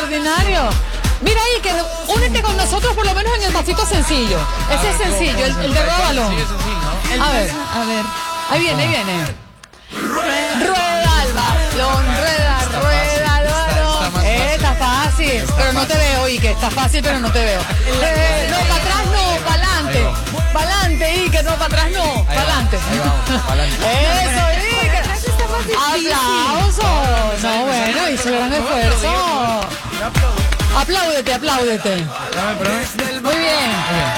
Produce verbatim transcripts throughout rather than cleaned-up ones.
extraordinario. Mira ahí, que únete con nosotros por lo menos en el pasito sencillo. Ese es sencillo, el, el de rueda balón. A ver, a ver. Ahí viene, ahí viene. Rueda el balón, rueda, rueda el balón. Eh, está fácil, pero no te veo, Ike. Está fácil, pero no te veo. Eh, no, para atrás no, para adelante. Para adelante, Ike, no, para atrás no. Para adelante. Eso, Ike. ¡Aplausos! No, bueno, hizo gran esfuerzo. Apláudete, apláudete. Muy bien.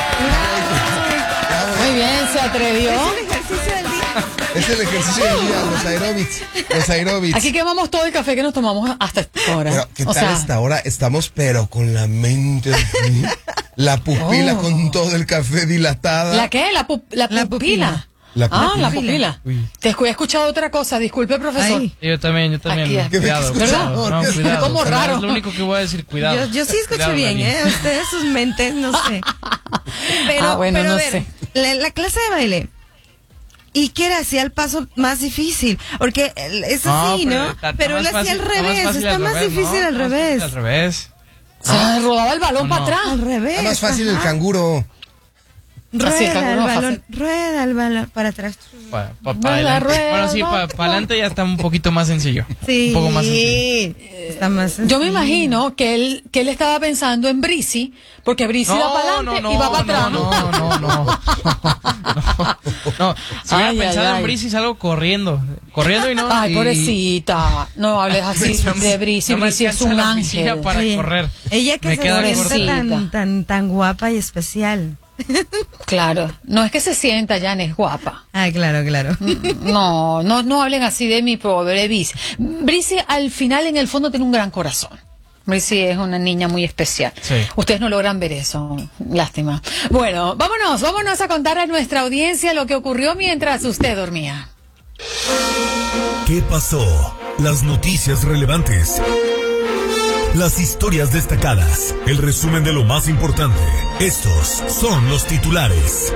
Muy bien, se atrevió. Es el ejercicio del día, los aeróbics. Los aeróbics. Aquí quemamos todo el café que nos tomamos hasta ahora. Pero, ¿qué o tal sea, esta hora? Estamos, pero con la mente, la pupila Oh. con todo el café dilatada. ¿La qué? La, pu- la, La pupila. pupila. La ah, pupila. la pupila. Uy. Te he escuchado otra cosa, disculpe, profesor. Ay. Yo también, yo también. Aquí, Cuidado, ¿verdad? cuidado. No, cuidado. Como O sea, raro. Es lo único que voy a decir, cuidado. Yo, yo sí escucho Cuidado, bien, Dani. ¿eh? Ustedes, sus mentes, no sé. Pero, Ah, bueno, pero no a ver, sé. La, la clase de baile. ¿Y qué era? Hacía el paso más difícil. Porque él- es así, ¿no? está- está Pero él más hacía al fácil- está revés. fácil Está al más revés, difícil ¿no? al Está más revés. fácil Al revés. O sea, rodaba el balón ¿O para no? atrás. Al revés. Está más fácil el ajá. canguro. Así, el Rueda canguro el más balón, fácil. rueda el balón para atrás. Pa- pa- pa Rueda, adelante. rueda, Bueno, sí, va, para va. adelante ya está un poquito más sencillo. Sí. Un poco más sencillo. Está más Yo me sencillo. imagino que él, que él estaba pensando en Brisi, porque Brisi va para adelante y va para atrás. No, no, no, no. No, no. Si hubiera Ay, pensado ay, en ay. Brisi, salgo corriendo. Corriendo y no. Ay, y- pobrecita. No hables así No me- de Brisi. no me Brisi es alcanza un la oficina ángel. para Oye, correr. Ella que Me se queda sienta cortita. tan, tan, tan guapa y especial. Claro. No es que se sienta, Jan, es guapa. Ah, claro, claro. No, no, no hablen así de mi pobre Brisi. Brisi al final, en el fondo, tiene un gran corazón. Brisi es una niña muy especial. Sí. Ustedes no logran ver eso. Lástima. Bueno, vámonos, vámonos a contar a nuestra audiencia lo que ocurrió mientras usted dormía. ¿Qué pasó? Las noticias relevantes. Las historias destacadas. El resumen de lo más importante. Estos son los titulares.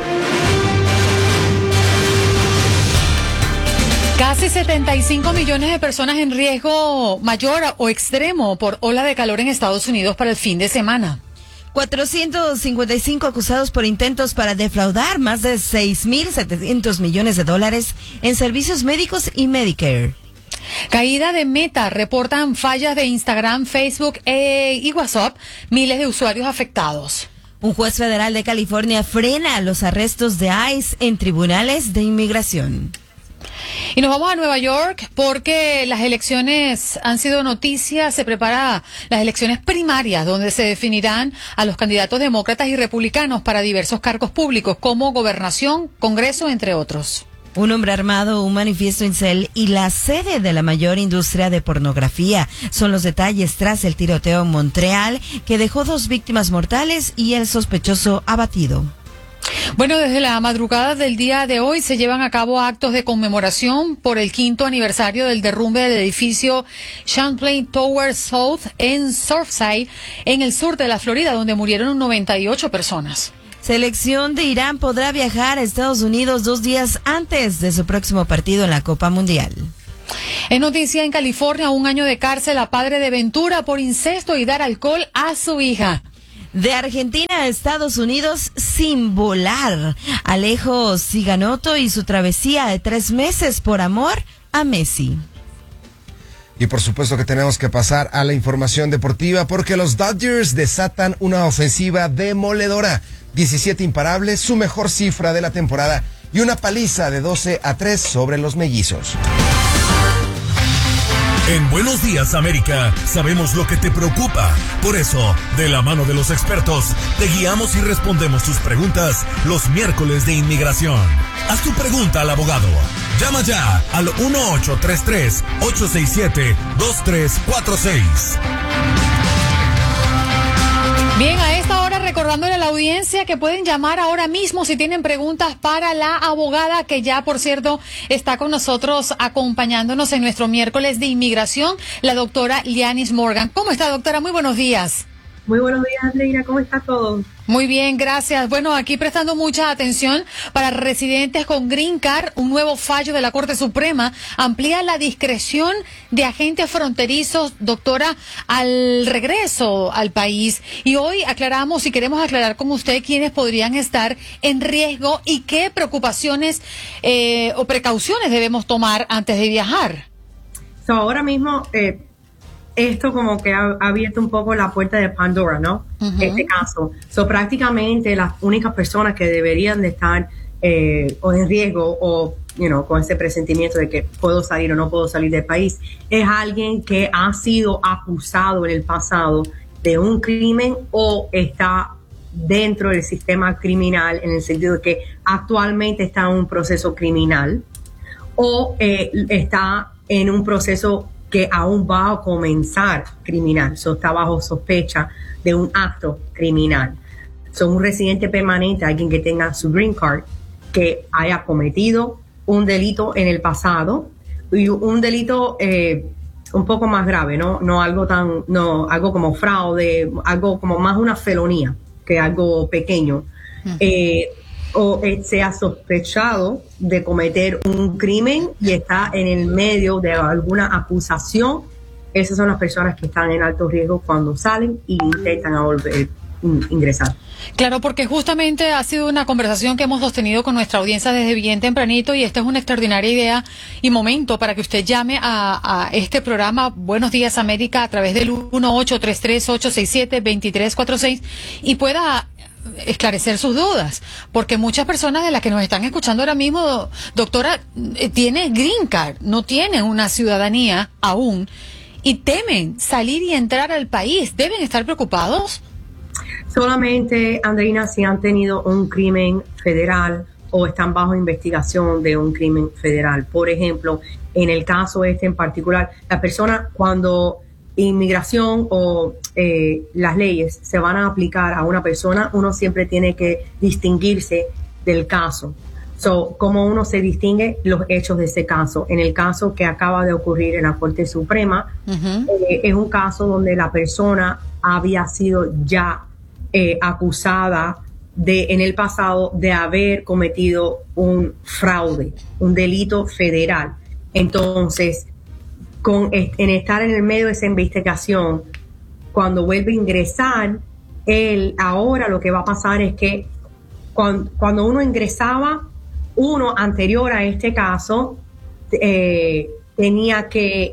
Casi setenta y cinco millones de personas en riesgo mayor o extremo por ola de calor en Estados Unidos para el fin de semana. cuatrocientos cincuenta y cinco acusados por intentos para defraudar más de seis mil setecientos millones de dólares en servicios médicos y Medicare. Caída de Meta, reportan fallas de Instagram, Facebook e- y WhatsApp, miles de usuarios afectados. Un juez federal de California frena los arrestos de ICE en tribunales de inmigración. Y nos vamos a Nueva York porque las elecciones han sido noticias. Se prepara las elecciones primarias donde se definirán a los candidatos demócratas y republicanos para diversos cargos públicos como gobernación, Congreso, entre otros. Un hombre armado, un manifiesto incel y la sede de la mayor industria de pornografía son los detalles tras el tiroteo en Montreal que dejó dos víctimas mortales y el sospechoso abatido. Bueno, desde la madrugada del día de hoy se llevan a cabo actos de conmemoración por el quinto aniversario del derrumbe del edificio Champlain Tower South en Surfside, en el sur de la Florida, donde murieron noventa y ocho personas. Selección de Irán podrá viajar a Estados Unidos dos días antes de su próximo partido en la Copa Mundial. En noticia, en California, un año de cárcel a padre de Ventura por incesto y dar alcohol a su hija. De Argentina a Estados Unidos sin volar. Alejo Ciganoto y su travesía de tres meses por amor a Messi. Y por supuesto que tenemos que pasar a la información deportiva porque los Dodgers desatan una ofensiva demoledora. diecisiete imparables, su mejor cifra de la temporada y una paliza de doce a tres sobre los mellizos. En Buenos Días, América, sabemos lo que te preocupa. Por eso, de la mano de los expertos, te guiamos y respondemos tus preguntas los miércoles de inmigración. Haz tu pregunta al abogado. Llama ya al uno ocho tres tres, ocho seis siete, dos tres cuatro seis. Bien, a esta hora recordándole a la audiencia que pueden llamar ahora mismo si tienen preguntas para la abogada que ya, por cierto, está con nosotros acompañándonos en nuestro miércoles de inmigración, la doctora Lianis Morgan. ¿Cómo está, doctora? Muy buenos días. Muy buenos días, Andreina, ¿cómo está todo? Muy bien, gracias. Bueno, aquí prestando mucha atención para residentes con Green Card, un nuevo fallo de la Corte Suprema amplía la discreción de agentes fronterizos, doctora, al regreso al país. Y hoy aclaramos y queremos aclarar con usted quiénes podrían estar en riesgo y qué preocupaciones eh, o precauciones debemos tomar antes de viajar. So, ahora mismo, eh, esto como que ha, ha abierto un poco la puerta de Pandora, ¿no? Uh-huh. Este caso. So, prácticamente las únicas personas que deberían de estar eh, o en riesgo o, you know, con ese presentimiento de que puedo salir o no puedo salir del país, es alguien que ha sido acusado en el pasado de un crimen o está dentro del sistema criminal en el sentido de que actualmente está en un proceso criminal o eh, está en un proceso que aún va a comenzar criminal, so, está bajo sospecha de un acto criminal. Son un residente permanente, alguien que tenga su green card, que haya cometido un delito en el pasado y un delito eh, un poco más grave, no, no algo tan, no algo como fraude, algo como más una felonía que algo pequeño. Uh-huh. Eh, o sea sospechado de cometer un crimen y está en el medio de alguna acusación, esas son las personas que están en alto riesgo cuando salen y intentan a volver ingresar. Claro, porque justamente ha sido una conversación que hemos sostenido con nuestra audiencia desde bien tempranito y esta es una extraordinaria idea y momento para que usted llame a, a este programa Buenos Días América a través del uno ocho tres tres, ocho seis siete, dos tres cuatro seis y pueda esclarecer sus dudas, porque muchas personas de las que nos están escuchando ahora mismo, doctora, eh, tiene green card, no tienen una ciudadanía aún y temen salir y entrar al país. ¿Deben estar preocupados? Solamente, Andreina, si han tenido un crimen federal o están bajo investigación de un crimen federal. Por ejemplo, en el caso este en particular, la persona cuando inmigración o eh, las leyes se van a aplicar a una persona, uno siempre tiene que distinguirse del caso. So, ¿cómo uno se distingue? Los hechos de ese caso. En el caso que acaba de ocurrir en la Corte Suprema, uh-huh. eh, es un caso donde la persona había sido ya eh, acusada de, en el pasado de haber cometido un fraude, un delito federal. Entonces, Con, en estar en el medio de esa investigación, cuando vuelve a ingresar, él ahora lo que va a pasar es que cuando, cuando uno ingresaba, uno anterior a este caso eh, tenía que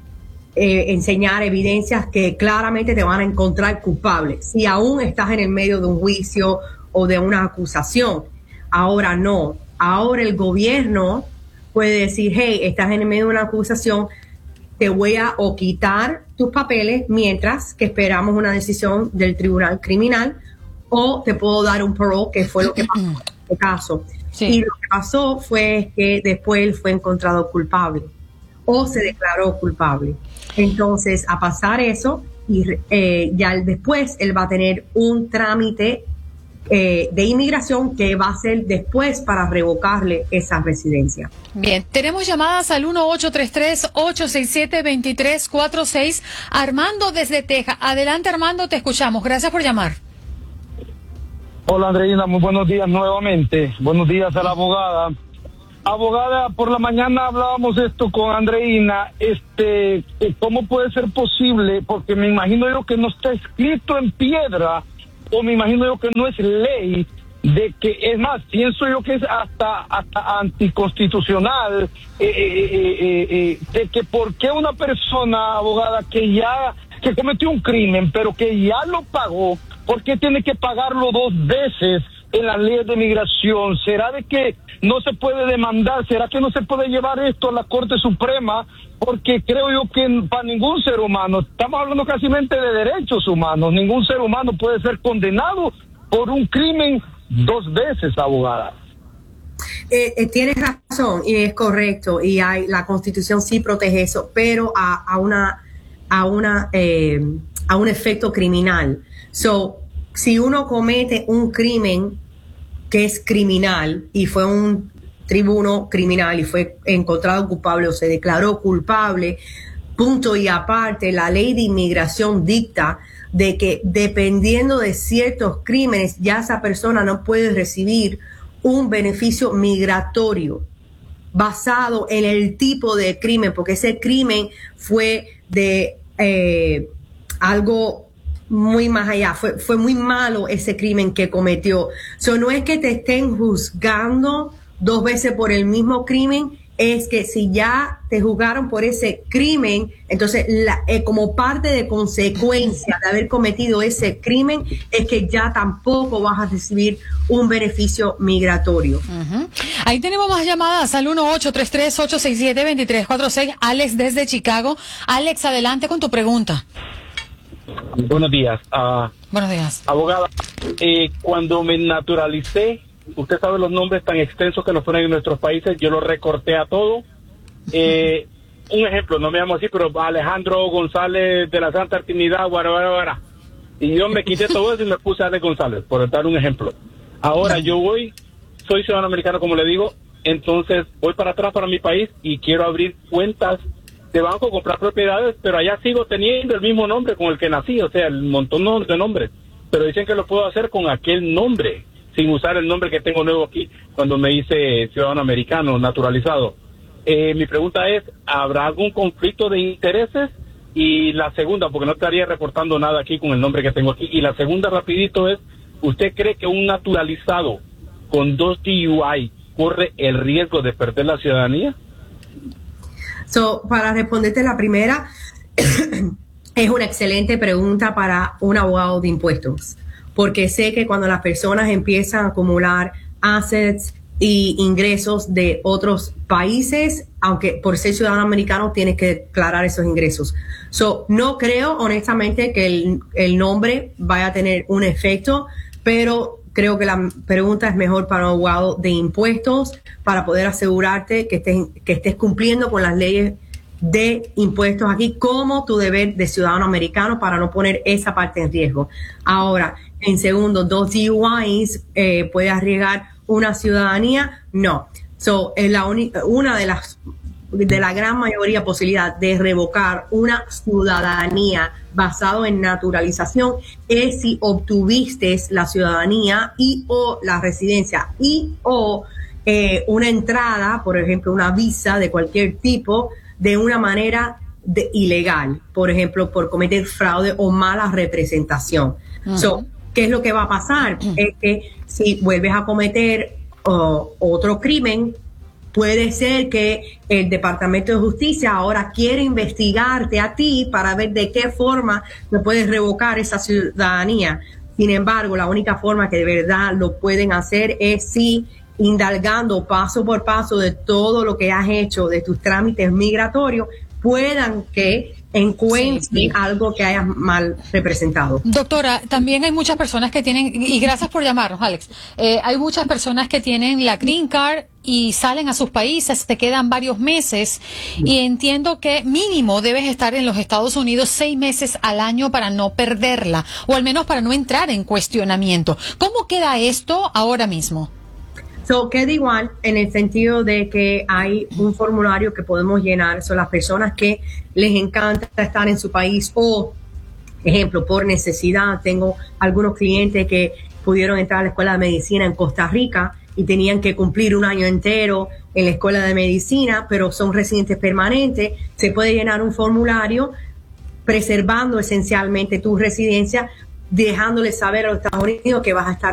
eh, enseñar evidencias que claramente te van a encontrar culpable. Si aún estás en el medio de un juicio o de una acusación, ahora no. Ahora el gobierno puede decir, hey, estás en el medio de una acusación, te voy a o quitar tus papeles mientras que esperamos una decisión del tribunal criminal o te puedo dar un parole, que fue lo que pasó en este caso. Sí. Y lo que pasó fue que después él fue encontrado culpable o se declaró culpable. Entonces, a pasar eso, y eh, ya después él va a tener un trámite Eh, de inmigración que va a ser después para revocarle esa residencia. Bien, tenemos llamadas al uno ocho tres tres, ocho seis siete, dos tres cuatro seis. Armando desde Texas. Adelante, Armando, te escuchamos. Gracias por llamar. Hola, Andreina, muy buenos días nuevamente. Buenos días a la abogada. Abogada, por la mañana hablábamos esto con Andreina, este, ¿cómo puede ser posible? Porque me imagino yo que no está escrito en piedra, o me imagino yo que no es ley, de que, es más, pienso yo que es hasta, hasta anticonstitucional, eh, eh, eh, eh, de que por qué una persona, abogada, que ya, que cometió un crimen, pero que ya lo pagó, ¿por qué tiene que pagarlo dos veces en las leyes de migración? ¿Será de que no se puede demandar? ¿Será que no se puede llevar esto a la Corte Suprema? Porque creo yo que para ningún ser humano, estamos hablando casi de derechos humanos, ningún ser humano puede ser condenado por un crimen dos veces, abogada. Eh, eh, tienes razón y es correcto y hay la Constitución sí protege eso, pero a, a una a una eh, a un efecto criminal. So, si uno comete un crimen que es criminal y fue un tribuno criminal y fue encontrado culpable o se declaró culpable, punto y aparte, la ley de inmigración dicta de que dependiendo de ciertos crímenes, ya esa persona no puede recibir un beneficio migratorio basado en el tipo de crimen, porque ese crimen fue de eh, algo muy más allá, fue, fue muy malo ese crimen que cometió. So, no es que te estén juzgando dos veces por el mismo crimen, es que si ya te juzgaron por ese crimen, entonces la, eh, como parte de consecuencia de haber cometido ese crimen, es que ya tampoco vas a recibir un beneficio migratorio. Uh-huh. Ahí tenemos más llamadas al uno ocho tres tres, ocho seis siete, dos tres cuatro seis. Alex desde Chicago. Alex, adelante con tu pregunta. Buenos días. Uh, Buenos días. Abogada, eh, cuando me naturalicé, usted sabe los nombres tan extensos que nos ponen en nuestros países, yo los recorté a todo. Eh, un ejemplo, no me llamo así, pero Alejandro González de la Santa Trinidad, guara, guara, guara. Y yo me quité todo eso y me puse a Alex González, por dar un ejemplo. Ahora yo voy, soy ciudadano americano, como le digo, entonces voy para atrás para mi país y quiero abrir cuentas de banco, comprar propiedades, pero allá sigo teniendo el mismo nombre con el que nací, o sea, el montón de nombres. Pero dicen que lo puedo hacer con aquel nombre, sin usar el nombre que tengo nuevo aquí cuando me hice ciudadano americano naturalizado. Eh, mi pregunta es, ¿habrá algún conflicto de intereses? Y la segunda, porque no estaría reportando nada aquí con el nombre que tengo aquí. Y la segunda rapidito es, ¿usted cree que un naturalizado con dos D U I corre el riesgo de perder la ciudadanía? So, para responderte la primera, es una excelente pregunta para un abogado de impuestos, porque sé que cuando las personas empiezan a acumular assets y ingresos de otros países, aunque por ser ciudadano americano tienes que declarar esos ingresos. So, no creo honestamente que el, el nombre vaya a tener un efecto, pero creo que la pregunta es mejor para un abogado de impuestos para poder asegurarte que estés, que estés cumpliendo con las leyes de impuestos aquí como tu deber de ciudadano americano para no poner esa parte en riesgo. Ahora, en segundo, dos D U Is, eh, ¿puede arriesgar una ciudadanía? No. So, es la uni- una de las de la gran mayoría posibilidad de revocar una ciudadanía basado en naturalización es si obtuviste la ciudadanía y o la residencia y o eh, una entrada, por ejemplo, una visa de cualquier tipo de una manera de, ilegal, por ejemplo, por cometer fraude o mala representación. Uh-huh. So, ¿qué es lo que va a pasar? Uh-huh. Es que si vuelves a cometer uh, otro crimen, puede ser que el Departamento de Justicia ahora quiere investigarte a ti para ver de qué forma me puedes revocar esa ciudadanía. Sin embargo, la única forma que de verdad lo pueden hacer es si indagando paso por paso de todo lo que has hecho, de tus trámites migratorios, puedan que encuentren sí, sí. algo que hayas mal representado. Doctora, también hay muchas personas que tienen, y gracias por llamarnos, Alex, eh, hay muchas personas que tienen la Green Card y salen a sus países, te quedan varios meses, y entiendo que mínimo debes estar en los Estados Unidos seis meses al año para no perderla, o al menos para no entrar en cuestionamiento. ¿Cómo queda esto ahora mismo? So, queda igual en el sentido de que hay un formulario que podemos llenar. Son las personas que les encanta estar en su país o, ejemplo, por necesidad. Tengo algunos clientes que pudieron entrar a la escuela de medicina en Costa Rica y tenían que cumplir un año entero en la escuela de medicina, pero son residentes permanentes. Se puede llenar un formulario preservando esencialmente tu residencia, dejándoles saber a los Estados Unidos que vas a estar